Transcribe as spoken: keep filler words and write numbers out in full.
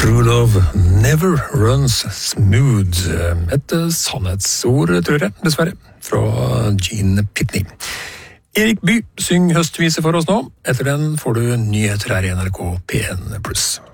True love never runs smooth. Et sannhetsord, tror jeg, dessverre, fra Gene Pitney. Erik Bye, syng høstvise for oss nå. Etter den får du nyheter her i N R K P en pluss.